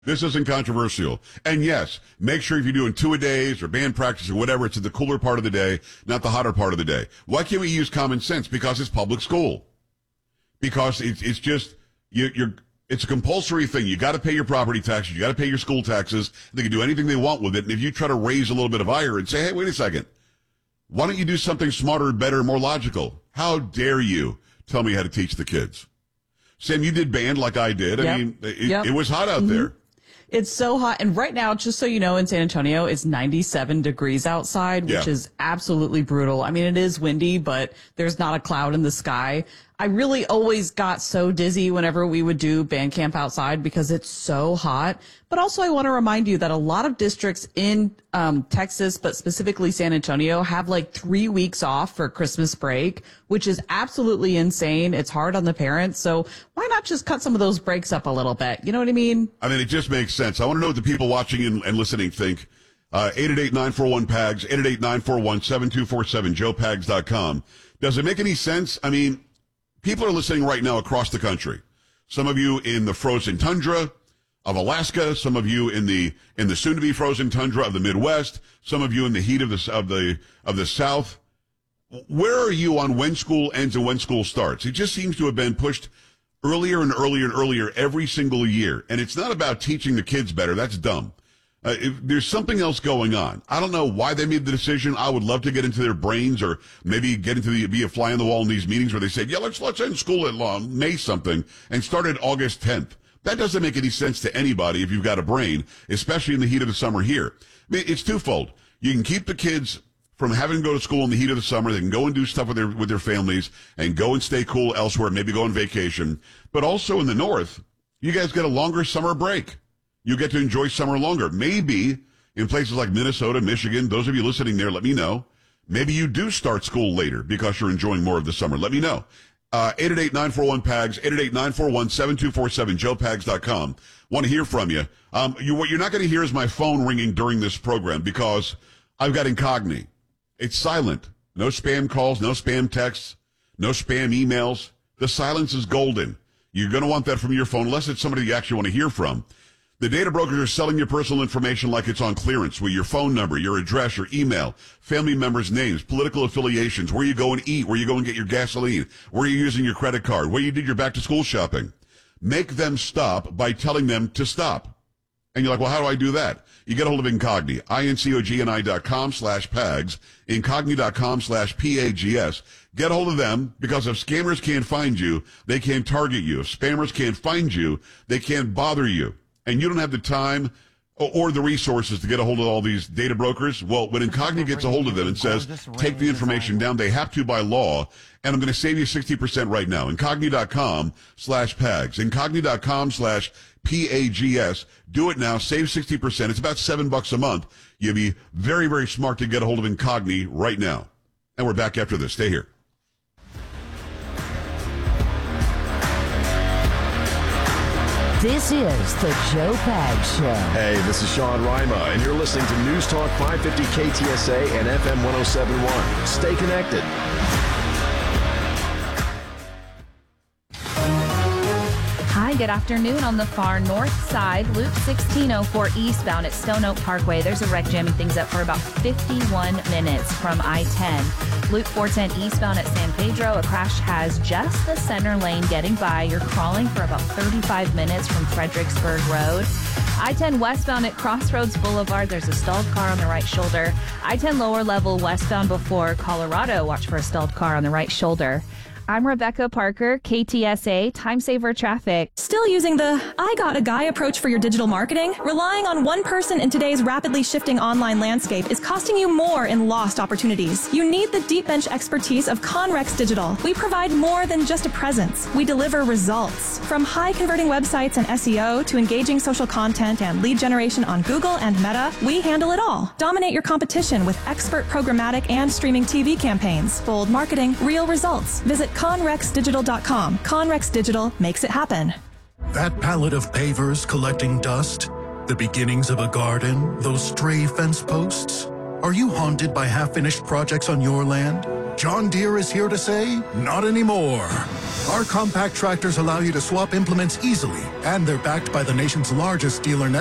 This isn't controversial. And yes, make sure if you're doing 2-a-days or band practice or whatever, it's at the cooler part of the day, not the hotter part of the day. Why can't we use common sense? Because it's public school. Because it's just, it's a compulsory thing. You got to pay your property taxes. You got to pay your school taxes. They can do anything they want with it. And if you try to raise a little bit of ire and say, hey, wait a second, why don't you do something smarter, better, more logical? How dare you tell me how to teach the kids? Sam, you did band like I did. I mean, it was hot out there. It's so hot. And right now, just so you know, in San Antonio, it's 97 degrees outside, which is absolutely brutal. I mean, it is windy, but there's not a cloud in the sky. I really always got so dizzy whenever we would do band camp outside because it's so hot. But also I want to remind you that a lot of districts in Texas, but specifically San Antonio, have like 3 weeks off for Christmas break, which is absolutely insane. It's hard on the parents. So why not just cut some of those breaks up a little bit? You know what I mean? I mean, it just makes sense. I want to know what the people watching and listening think. 888-941-PAGS, 888-941-7247, joepags.com. Does it make any sense? I mean, people are listening right now across the country. Some of you in the frozen tundra of Alaska, some of you in the soon-to-be frozen tundra of the Midwest, some of you in the heat of the South. Where are you on when school ends and when school starts? It just seems to have been pushed earlier and earlier and earlier every single year. And it's not about teaching the kids better. That's dumb. There's something else going on. I don't know why they made the decision. I would love to get into their brains or maybe get into be a fly on the wall in these meetings where they say, yeah, let's end school at May something and start at August 10th. That doesn't make any sense to anybody if you've got a brain, especially in the heat of the summer here. I mean, it's twofold. You can keep the kids from having to go to school in the heat of the summer. They can go and do stuff with their families and go and stay cool elsewhere, maybe go on vacation. But also in the north, you guys get a longer summer break. You get to enjoy summer longer. Maybe in places like Minnesota, Michigan, those of you listening there, let me know. Maybe you do start school later because you're enjoying more of the summer. Let me know. 888-941-PAGS, 888-941-7247, joepags.com. Want to hear from you. What you're not going to hear is my phone ringing during this program because I've got Incogni. It's silent. No spam calls, no spam texts, no spam emails. The silence is golden. You're going to want that from your phone unless it's somebody you actually want to hear from. The data brokers are selling your personal information like it's on clearance with your phone number, your address, your email, family members' names, political affiliations, where you go and eat, where you go and get your gasoline, where you're using your credit card, where you did your back-to-school shopping. Make them stop by telling them to stop. And you're like, well, how do I do that? You get a hold of Incogni, incogni.com/PAGS, incogni.com/PAGS. Get a hold of them because if scammers can't find you, they can't target you. If spammers can't find you, they can't bother you. And you don't have the time or the resources to get a hold of all these data brokers. Well, when Incogni gets a hold of them and says, take the information down, they have to by law. And I'm going to save you 60% right now. Incogni.com/PAGS. Incogni.com/PAGS. Do it now. Save 60%. It's about $7 a month. You'd be very, very smart to get a hold of Incogni right now. And we're back after this. Stay here. This is the Joe Pags Show. Hey, this is Sean Rima, and you're listening to News Talk 550 KTSA and FM 1071. Stay connected. Hi, good afternoon. On the far north side, Loop 1604 eastbound at Stone Oak Parkway. There's a wreck jamming things up for about 51 minutes from I-10. Loop 410 eastbound at San Pedro, a crash has just the center lane getting by. You're crawling for about 35 minutes from Fredericksburg Road. I-10 westbound at Crossroads Boulevard, there's a stalled car on the right shoulder. I-10 lower level westbound before Colorado, watch for a stalled car on the right shoulder. I'm Rebecca Parker, KTSA, Time Saver Traffic. Still using the I got a guy approach for your digital marketing? Relying on one person in today's rapidly shifting online landscape is costing you more in lost opportunities. You need the deep bench expertise of Conrex Digital. We provide more than just a presence. We deliver results. From high converting websites and SEO to engaging social content and lead generation on Google and Meta, we handle it all. Dominate your competition with expert programmatic and streaming TV campaigns. Bold marketing, real results. Visit ConrexDigital.com. Conrex Digital makes it happen. That pallet of pavers collecting dust, the beginnings of a garden, those stray fence posts. Are you haunted by half-finished projects on your land? John Deere is here to say, not anymore. Our compact tractors allow you to swap implements easily, and they're backed by the nation's largest dealer network.